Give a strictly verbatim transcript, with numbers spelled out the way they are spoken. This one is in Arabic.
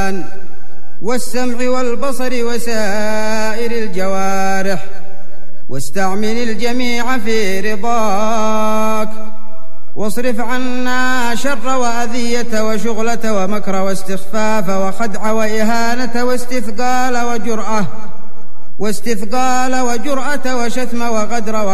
والسمع والبصر وسائر الجوارح، واستعمل الجميع في رضاك، واصرف عنا شر وأذية وشغلة ومكر واستخفاف وخدع وإهانة واستثقال وجرأة واستثقال وجرأة وشتم وغدر